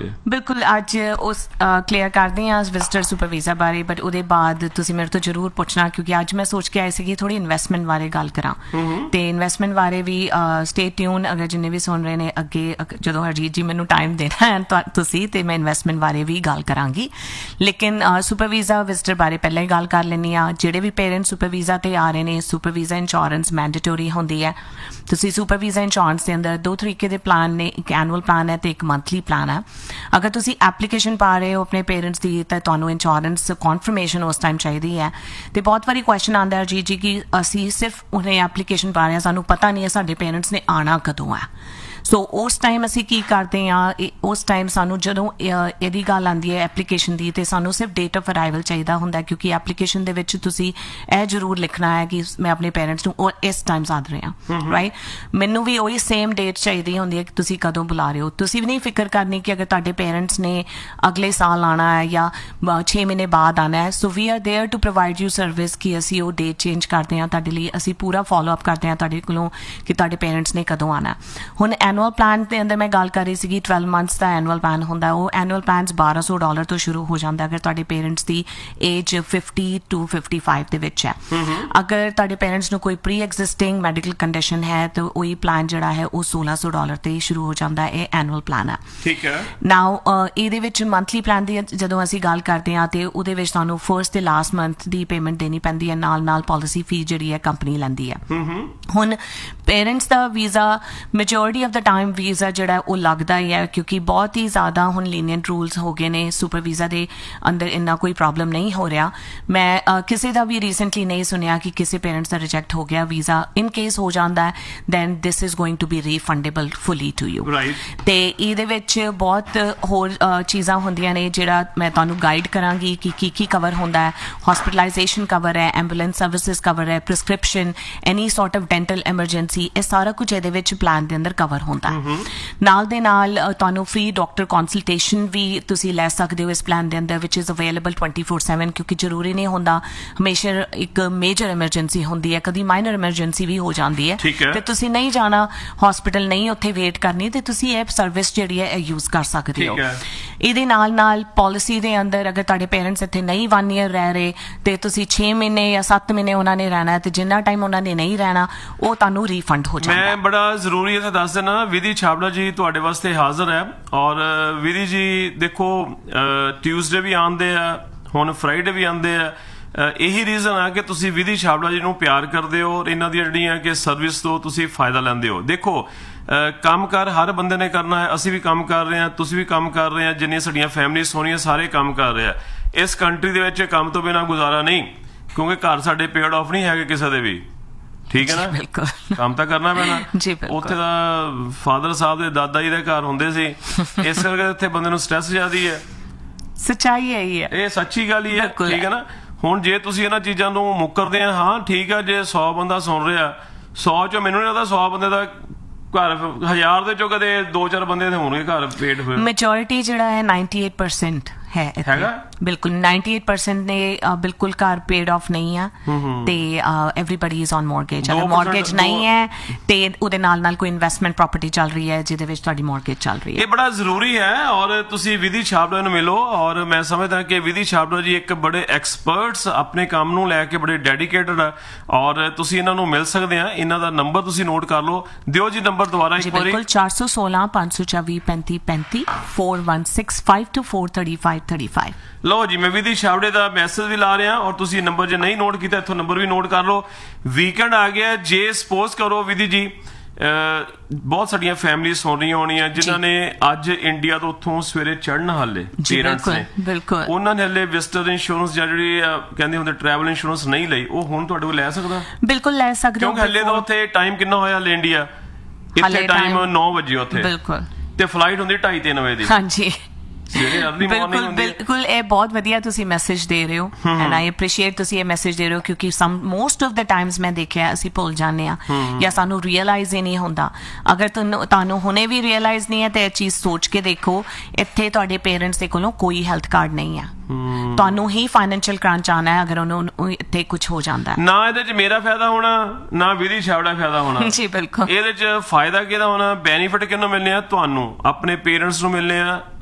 ਕਰਾਂਗੇ। ਬਿਲਕੁਲ, ਅੱਜ ਉਸ ਕਲੀਅਰ ਕਰਦੇ ਹਾਂ ਵਿਜ਼ਟਰ ਸੁਪਰ ਵੀਜ਼ਾ ਬਾਰੇ, ਬਟ ਉਹਦੇ ਬਾਅਦ ਤੁਸੀਂ ਮੇਰੇ ਤੋਂ ਜ਼ਰੂਰ ਪੁੱਛਣਾ, ਕਿਉਂਕਿ ਅੱਜ ਮੈਂ ਸੋਚ ਕੇ ਆਈ ਸੀਗੀ ਥੋੜੀ ਇਨਵੈਸਟਮੈਂਟ ਬਾਰੇ ਗੱਲ ਕਰਾਂ। ਤੇ ਇਨਵੈਸਟਮੈਂਟ ਬਾਰੇ ਵੀ ਸਟੇ ਟਿਊਨ, ਅਗਰ ਜਿੰਨੇ ਵੀ ਸੁਣ ਰਹੇ ਨੇ ਅੱਗੇ, ਜਦੋਂ ਹਰਜੀਤ ਜੀ ਮੈਨੂੰ ਟਾਈਮ ਦੇਣਾ ਹੈ ਤੁਸੀਂ, ਤੇ ਮੈਂ ਇਨਵੈਸਟਮੈਂਟ ਬਾਰੇ ਵੀ ਗੱਲ ਕਰਾਂਗੀ। ਲੇਕਿਨ ਸੁਪਰ ਵੀਜ਼ਾ ਵਿਜ਼ਟਰ ਬਾਰੇ ਪਹਿਲਾਂ ਹੀ ਗੱਲ ਕਰ ਲੈਂਦੀ ਹਾਂ। ਜਿਹੜੇ ਵੀ ਪੇਰੈਂਟਸ ਸੁਪਰ ਵੀਜ਼ਾ ਤੇ ਆ ਰਹੇ ਨੇ, ਸੁਪਰ ਵੀਜ਼ਾ ਇੰਸ਼ੋਰੈਂਸ ਮੈਂਡੇਟਰੀ ਹੁੰਦੀ ਹੈ। ਤੁਸੀਂ ਸੁਪਰ ਵੀਜ਼ਾ ਇੰਸ਼ੋਰੈਂਸ ਦੇ ਅੰਦਰ ਦੋ ਤਰੀਕੇ ਦੇ ਪਲਾਨ ਨੇ, ਇੱਕ ਐਨੂਅਲ ਪਲਾਨ ਹੈ ਤੇ ਇੱਕ ਮੰਥਲੀ ਪਲਾਨ ਹੈ। ਅਗਰ ਤੁਸੀਂ ਐਪਲੀਕੇਸ਼ਨ ਪਾ ਰਹੇ ਹੋ ਆਪਣੇ ਪੇਰੈਂਟਸ ਦੀ, ਤਾਂ ਤੁਹਾਨੂੰ ਇੰਸ਼ੋਰੈਂਸ ਕਨਫਰਮੇਸ਼ਨ ਉਸ ਟਾਈਮ ਚਾਹੀਦੀ ਹੈ। ਤੇ ਬਹੁਤ ਵਾਰੀ ਕੁਐਸਚਨ ਆਉਂਦਾ ਹੈ ਜੀ ਕਿ ਅਸੀਂ ਸਿਰਫ ਉਹਨੇ ਐਪਲੀਕੇਸ਼ਨ ਪਾ ਰਹੇ ਹਾਂ, ਸਾਨੂੰ ਪਤਾ ਨਹੀਂ ਹੈ ਸਾਡੇ ਪੇਰੈਂਟਸ ਨੇ ਆਉਣਾ ਕਦੋਂ ਹੈ। ਸੋ ਉਸ ਟਾਈਮ ਅਸੀਂ ਕੀ ਕਰਦੇ ਹਾਂ, ਉਸ ਟਾਈਮ ਸਾਨੂੰ ਜਦੋਂ ਇਹਦੀ ਗੱਲ ਆਉਂਦੀ ਹੈ ਐਪਲੀਕੇਸ਼ਨ ਦੀ, ਤੇ ਸਾਨੂੰ ਸਿਰਫ ਡੇਟ ਆਫ ਅਰਾਈਵਲ ਚਾਹੀਦਾ ਹੁੰਦਾ, ਕਿਉਂਕਿ ਐਪਲੀਕੇਸ਼ਨ ਦੇ ਵਿੱਚ ਤੁਸੀਂ ਇਹ ਜ਼ਰੂਰ ਲਿਖਣਾ ਹੈ ਕਿ ਮੈਂ ਆਪਣੇ ਪੇਰੈਂਟਸ ਨੂੰ ਇਸ ਟਾਈਮ ਸੱਦ ਰਿਹਾ, ਰਾਈਟ। ਮੈਨੂੰ ਵੀ ਉਹੀ ਸੇਮ ਡੇਟ ਚਾਹੀਦੀ ਹੁੰਦੀ ਹੈ ਕਿ ਤੁਸੀਂ ਕਦੋਂ ਬੁਲਾ ਰਹੇ ਹੋ। ਤੁਸੀਂ ਵੀ ਨਹੀਂ ਫਿਕਰ ਕਰਨੀ ਕਿ ਅਗਰ ਤੁਹਾਡੇ ਪੇਰੈਂਟਸ ਨੇ ਅਗਲੇ ਸਾਲ ਆਉਣਾ ਹੈ ਜਾਂ 6 ਮਹੀਨੇ ਬਾਅਦ ਆਉਣਾ ਹੈ। ਸੋ ਵੀ R there to provide you service ਕਿ ਅਸੀਂ ਉਹ ਡੇਟ ਚੇਂਜ ਕਰਦੇ ਹਾਂ ਤੁਹਾਡੇ ਲਈ, ਅਸੀਂ ਪੂਰਾ ਫੋਲੋ ਅਪ ਕਰਦੇ ਹਾਂ ਤੁਹਾਡੇ ਕੋਲੋਂ ਕਿ ਤੁਹਾਡੇ ਪੇਰੈਂਟਸ ਨੇ ਕਦੋਂ ਆਉਣਾ। ਹੁਣ ਐਨੂਅਲ ਪਲਾਨ ਦੇ ਅੰਦਰ ਮੈਂ ਗੱਲ ਕਰ ਰਹੀ ਸੀਗੀ, 12 ਮੰਥਸ ਦਾ ਐਨੂਅਲ ਪਲਾਨ ਹੁੰਦਾ। ਉਹ ਐਨੂਅਲ ਪਲਾਨ $1200 ਤੋਂ ਸ਼ੁਰੂ ਹੋ ਜਾਂਦਾ ਅਗਰ ਤੁਹਾਡੇ ਪੇਰੈਂਟਸ ਦੀ ਏਜ 50 to 55 ਦੇ ਵਿੱਚ ਹੈ। ਅਗਰ ਤੁਹਾਡੇ ਪੇਰੈਂਟਸ ਨੂੰ ਕੋਈ ਪ੍ਰੀ ਐਗਜ਼ਿਸਟਿੰਗ ਮੈਡੀਕਲ ਕੰਡੀਸ਼ਨ ਹੈ ਤਾਂ ਉਹੀ ਪਲਾਨ ਜਿਹੜਾ ਹੈ ਉਹ $1600 ਤੇ ਸ਼ੁਰੂ ਹੋ ਜਾਂਦਾ। ਇਹ ਐਨੂਅਲ ਪਲਾਨ ਹੈ, ਠੀਕ ਹੈ। ਨਾਓ ਇਹਦੇ ਵਿੱਚ ਮੰਥਲੀ ਪਲਾਨ ਦੀ ਜਦੋਂ ਅਸੀਂ ਗੱਲ ਕਰਦੇ ਹਾਂ ਤੇ ਉਹਦੇ ਵਿੱਚ ਤੁਹਾਨੂੰ ਫਰਸਟ ਤੇ ਲਾਸਟ ਮੰਥ ਦੀ ਪੇਮੈਂਟ ਦੇਣੀ ਪੈਂਦੀ ਹੈ, ਨਾਲ ਨਾਲ ਪਾਲਿਸੀ ਫੀ ਜਿਹੜੀ ਹੈ ਕੰਪਨੀ ਲੈਂਦੀ ਹੈ। ਹੁਣ parents the visa majority of the time visa ਜਿਹੜਾ ਉਹ ਲੱਗਦਾ ਹੀ ਹੈ, ਕਿਉਂਕਿ ਬਹੁਤ ਹੀ ਜ਼ਿਆਦਾ ਹੁਣ ਲੀਨੀਅੰਟ ਰੂਲਸ ਹੋ ਗਏ ਨੇ। ਸੁਪਰ ਵੀਜ਼ਾ ਦੇ ਅੰਦਰ ਇੰਨਾ ਕੋਈ ਪ੍ਰੋਬਲਮ ਨਹੀਂ ਹੋ ਰਿਹਾ। ਮੈਂ ਕਿਸੇ ਦਾ ਵੀ ਰੀਸੈਂਟਲੀ ਨਹੀਂ ਸੁਣਿਆ ਕਿ ਕਿਸੇ ਪੇਰੈਂਟਸ ਦਾ ਰਿਜੈਕਟ ਹੋ ਗਿਆ ਵੀਜ਼ਾ। ਇਨ ਕੇਸ ਹੋ ਜਾਂਦਾ ਹੈ then this is going to be ਰੀਫੰਡੇਬਲ fully to you, ਤੇ ਇਹਦੇ ਵਿੱਚ ਬਹੁਤ ਹੋਰ ਚੀਜ਼ਾਂ ਹੁੰਦੀਆਂ ਨੇ ਜਿਹੜਾ ਮੈਂ ਤੁਹਾਨੂੰ ਗਾਈਡ ਕਰਾਂਗੀ ਕਿ ਕੀ ਕਵਰ ਹੁੰਦਾ ਹੈ। ਹਸਪੀਟਲਾਈਜੇਸ਼ਨ ਕਵਰ ਹੈ, ਐਂਬੂਲੈਂਸ ਸਰਵਿਸਿਜ਼ ਕਵਰ ਹੈ, prescription, any sort of dental emergency, ਇਹ ਸਾਰਾ ਕੁਝ ਇਹਦੇ ਵਿੱਚ ਪਲਾਨ ਦੇ ਅੰਦਰ ਕਵਰ ਹੁੰਦਾ। ਨਾਲ ਦੇ ਨਾਲ ਤੁਹਾਨੂੰ ਫ੍ਰੀ ਡਾਕਟਰ ਕੰਸਲਟੇਸ਼ਨ ਵੀ ਤੁਸੀਂ ਲੈ ਸਕਦੇ ਹੋ ਇਸ ਪਲਾਨ ਦੇ ਅੰਦਰ, ਵਿਚ ਇਜ਼ ਅਵੇਲੇਬਲ 24/7, ਕਿਉਂਕਿ ਜ਼ਰੂਰੀ ਨਹੀਂ ਹੁੰਦਾ ਹਮੇਸ਼ਾ ਇੱਕ ਮੇਜਰ ਐਮਰਜੈਂਸੀ ਹੁੰਦੀ ਹੈ, ਕਦੀ ਮਾਈਨਰ ਐਮਰਜੈਂਸੀ ਵੀ ਹੋ ਜਾਂਦੀ ਹੈ ਤੇ ਤੁਸੀਂ ਨਹੀਂ ਜਾਣਾ ਹਸਪੀਟਲ, ਨਹੀਂ ਉੱਥੇ ਵੇਟ ਕਰਨੀ, ਤੇ ਤੁਸੀਂ ਇਹ ਸਰਵਿਸ ਜਿਹੜੀ ਹੈ ਇਹ ਯੂਜ਼ ਕਰ ਸਕਦੇ ਹੋ। ਇਹਦੇ ਨਾਲ ਨਾਲ ਪਾਲਿਸੀ ਦੇ ਅੰਦਰ ਅਗਰ ਤੁਹਾਡੇ ਪੇਰੈਂਟਸ ਇੱਥੇ ਨਹੀਂ 1 ਈਅਰ ਰਹਿ ਰਹੇ ਤੇ ਤੁਸੀਂ 6 ਮਹੀਨੇ ਜਾਂ 7 ਮਹੀਨੇ ਉਹਨਾਂ ਨੇ ਰਹਿਣਾ, ਤੇ ਜਿੰਨਾ ਟਾਈਮ ਉਹਨਾਂ ਨੇ ਨਹੀਂ ਰਹਿਣਾ ਉਹ ਤੁਹਾਨੂੰ ਰੀਫੰਡ ਹੋ ਜਾਂਦਾ। ਮੈਂ ਬੜਾ ਜ਼ਰੂਰੀ ਇੱਥੇ ਦੱਸ ਦੇਣਾ, ਵਿਧੀ ਛਾਬੜਾ ਜੀ ਤੁਹਾਡੇ ਵਾਸਤੇ ਹਾਜ਼ਰ ਹੈ। ਔਰ ਵਿਧੀ ਜੀ ਦੇਖੋ ਟਿਊਜ਼ਡੇ ਵੀ ਆਉਂਦੇ ਆ, ਹੁਣ ਫਰਾਈਡੇ ਵੀ ਆਉਂਦੇ ਆ। ਇਹੀ ਰੀਜ਼ਨ ਆ ਕਿ ਤੁਸੀਂ ਵਿਧੀ ਛਾਬੜਾ ਜੀ ਨੂੰ ਪਿਆਰ ਕਰਦੇ ਹੋ ਔਰ ਇਹਨਾਂ ਦੀਆਂ ਜਿਹੜੀਆਂ ਕਿ ਸਰਵਿਸ ਤੋਂ ਤੁਸੀਂ ਫਾਇਦਾ ਲੈਂਦੇ ਹੋ। ਦੇਖੋ ਕੰਮ ਕਾਰ ਹਰ ਬੰਦੇ ਨੇ ਕਰਨਾ ਹੈ, ਅਸੀਂ ਵੀ ਕੰਮ ਕਰ ਰਹੇ ਹਾਂ, ਤੁਸੀਂ ਵੀ ਕੰਮ ਕਰ ਰਹੇ ਹਾਂ, ਜਿੰਨੀਆਂ ਸਾਡੀਆਂ ਫੈਮਿਲੀਜ਼ ਸੋਹਣੀਆਂ ਸਾਰੇ ਕੰਮ ਕਰ ਰਹੇ ਆ। ਇਸ ਕੰਟਰੀ ਦੇ ਵਿੱਚ ਕੰਮ ਤੋਂ ਬਿਨਾਂ ਗੁਜ਼ਾਰਾ ਨਹੀਂ, ਕਿਉਂਕਿ ਘਰ ਸਾਡੇ ਪੇਡ ਆਫ ਨਹੀਂ ਹੈਗੇ ਕਿਸੇ ਦੇ ਵੀ, ਠੀਕ ਹੈ ਨਾ। ਬਿਲਕੁਲ, ਕੰਮ ਤਾਂ ਕਰਨਾ ਪੈਣਾ। ਉੱਥੇ ਦਾ ਫਾਦਰ ਸਾਹਿਬ ਦੇ ਦਾਦਾ ਜੀ ਦੇ ਘਰ ਹੁੰਦੇ ਸੀ, ਇਸ ਕਰਕੇ ਇੱਥੇ ਬੰਦੇ ਨੂੰ ਸਟ੍ਰੈਸ ਜ਼ਿਆਦੀ ਹੈ। ਸੱਚਾਈ ਇਹੀ ਹੈ, ਇਹ ਸੱਚੀ ਗੱਲ ਹੀ ਹੈ, ਠੀਕ ਹੈ ਨਾ। ਹੁਣ ਜੇ ਤੁਸੀਂ ਇਹਨਾਂ ਚੀਜ਼ਾਂ ਨੂੰ ਮੁੱਕਰਦੇ ਆ, ਹਾਂ ਠੀਕ ਆ, ਜੇ 100 ਬੰਦਾ ਸੁਣ ਰਿਹਾ, 100 ਚੋਂ ਮੈਨੂੰ ਨਹੀਂ ਲੱਗਦਾ 100 ਬੰਦੇ ਦਾ ਘਰ, 1000 ਦੇ ਚੋਂ ਕਦੇ 2-4 ਬੰਦੇ ਦੇ ਹੋਣਗੇ ਘਰ ਪੇਟ। ਮੈਜੋਰਿਟੀ ਜਿਹੜਾ ਹੈ 98% ਹੈ ਇੱਥੇ, ਬਿਲਕੁਲ 98% ਨੇ ਬਿਲਕੁਲ ਘਰ ਪੇਡ ਆਫ ਨਹੀਂ ਆ, ਤੇ ਐਵਰੀਬਡੀ ਇਜ਼ ਔਨ ਮੌਰਗੇਜ। ਅਗਰ ਮੌਰਗੇਜ ਨਹੀਂ ਹੈ ਤੇ ਉਹਦੇ ਨਾਲ ਨਾਲ ਕੋਈ ਇਨਵੈਸਟਮੈਂਟ ਪ੍ਰਾਪਰਟੀ ਚੱਲ ਰਹੀ ਹੈ ਜਿਹਦੇ ਵਿੱਚ ਤੁਹਾਡੀ ਮੌਰਗੇਜ ਚੱਲ ਰਹੀ ਹੈ। ਇਹ ਬੜਾ ਜ਼ਰੂਰੀ ਹੈ। ਔਰ ਤੁਸੀਂ ਵਿਧੀ ਛਾਬੜਾ ਨੂੰ ਮਿਲੋ, ਔਰ ਮੈਂ ਸਮਝਦਾ ਕਿ ਵਿਧੀ ਛਾਬੜਾ ਜੀ ਇੱਕ ਬੜੇ ਐਕਸਪਰਟਸ ਆਪਣੇ ਕੰਮ ਨੂੰ ਲੈ ਕੇ ਬੜੇ ਡੈਡੀਕੇਟਡ ਆ, ਔਰ ਤੁਸੀਂ ਇਹਨਾਂ ਨੂੰ ਮਿਲ ਸਕਦੇ ਆ। ਇਹਨਾਂ ਦਾ ਨੰਬਰ ਤੁਸੀਂ ਨੋਟ ਕਰ ਲਓ, ਦਿਓ ਜੀ ਨੰਬਰ ਦੁਬਾਰਾ ਇੱਕ ਵਾਰੀ। ਬਿਲਕੁਲ 416 524 3535 416 524 3535। ਲਓ ਜੀ, ਮੈਂ ਵਿਧੀ ਛਾਬੜੇ ਦਾ ਮੈਸੇਜ ਵੀ ਲਾ ਰਿਹਾ, ਔਰ ਤੁਸੀਂ ਨੰਬਰ ਜੇ ਨਹੀਂ ਨੋਟ ਕੀਤਾ ਇੱਥੋਂ ਨੰਬਰ ਵੀ ਨੋਟ ਕਰ ਲਓ। ਵੀਕਐਂਡ ਆ ਗਿਆ, ਜੇ ਸਪੋਜ਼ ਕਰੋ ਵਿਧੀ ਜੀ ਬਹੁਤ ਸਾਡੀਆਂ ਫੈਮਿਲੀਜ਼ ਸੁਣ ਰਹੀਆਂ ਹੋਣੀਆਂ ਜਿਨ੍ਹਾਂ ਨੇ ਅੱਜ ਇੰਡੀਆ ਤੋਂ ਉੱਥੋਂ ਸਵੇਰੇ ਚੜ੍ਹਨਾ, ਹਾਲੇ ਪੇਰੈਂਟਸ ਨੇ, ਉਹਨਾਂ ਨੇ ਹਲੇ ਵਿਜ਼ਟਰ ਇੰਸ਼ੋਰੈਂਸ ਜਾਂ ਜਿਹੜੀ ਕਹਿੰਦੇ ਹੁੰਦੇ ਟਰੈਵਲ ਇੰਸ਼ੋਰੈਂਸ ਨਹੀਂ ਲਈ, ਉਹ ਹੁਣ ਤੁਹਾਡੇ ਕੋਲ ਲੈ ਸਕਦਾ? ਬਿਲਕੁਲ ਲੈ ਸਕਦੇ ਹੋ, ਕਿਉਂਕਿ ਹਲੇ ਤਾਂ ਉੱਥੇ ਟਾਈਮ ਕਿੰਨਾ ਹੋਇਆ ਹਲੇ ਇੰਡੀਆ, ਇੱਥੇ ਟਾਈਮ 9 ਵਜੇ ਉੱਥੇ, ਬਿਲਕੁਲ, ਤੇ ਫਲਾਈਟ ਹੁੰਦੀ 2:30-3 ਵਜੇ ਦੀ। ਹਾਂਜੀ ਬਿਲਕੁਲ, ਇਹ ਬਹੁਤ ਵਧੀਆ ਤੁਸੀਂ ਮੈਸੇਜ ਦੇ ਰਹੇ ਹੋ, ਐਂਡ ਆਈ ਅਪਰੀਸ਼ੀਏਟ ਤੁਸੀਂ ਇਹ ਮੈਸੇਜ ਦੇ ਰਹੇ ਹੋ, ਕਿਉਂਕਿ ਮੋਸਟ ਆਫ ਦਾ ਟਾਈਮਸ ਮੈਂ ਦੇਖਿਆ ਅਸੀਂ ਭੁੱਲ ਜਾਂਦੇ ਹਾਂ ਜਾਂ ਸਾਨੂੰ ਰੀਅਲਾਈਜ਼ ਹੀ ਨਹੀਂ ਹੁੰਦਾ। ਅਗਰ ਤੁਹਾਨੂੰ ਹੁਣੇ ਵੀ ਰੀਅਲਾਈਜ਼ ਨਹੀਂ ਹੈ ਤੇ ਇਹ ਚੀਜ਼ ਸੋਚ ਕੇ ਦੇਖੋ, ਇੱਥੇ ਤੁਹਾਡੇ ਪੇਰੈਂਟਸ ਦੇ ਕੋਲੋਂ ਕੋਈ ਹੈਲਥ ਕਾਰਡ ਨਹੀਂ ਹੈ, ਤੁਹਾਨੂੰ ਹੀ ਫਾਈਨੈਂਸ਼ੀਅਲ ਕ੍ਰਾਂਚ ਆਉਣਾ ਹੈ ਅਗਰ ਉਹਨੂੰ ਇੱਥੇ ਕੁਝ ਹੋ ਜਾਂਦਾ। ਨਾ ਇਹਦੇ 'ਚ ਮੇਰਾ ਫਾਇਦਾ ਹੋਣਾ, ਨਾ ਵਿਧੀ ਛਾਬੜਾ ਫਾਇਦਾ ਹੋਣਾ। ਜੀ ਬਿਲਕੁਲ, ਇਹਦੇ 'ਚ ਫਾਇਦਾ ਕਿਹਦਾ ਹੋਣਾ, ਬੈਨੀਫਿਟ ਕਿਹਨੂੰ ਮਿਲਣੇ ਆ? ਤੁਹਾਨੂੰ ਆਪਣੇ ਪੇਰੈਂਟਸ ਨੂੰ ਮਿਲਣੇ ਆ,